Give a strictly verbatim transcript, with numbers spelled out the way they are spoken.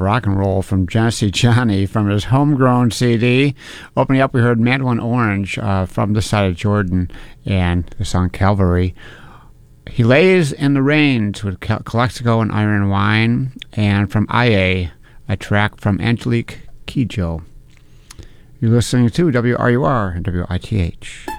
rock and roll from Genesee Johnny from his homegrown C D. Opening up, we heard Mandolin Orange uh, from the side of Jordan and the song Calvary. He Lays in the Rains with Calexico and Iron Wine. And from I A, a track from Angelique Kidjo. You're listening to W R U R and W I T H.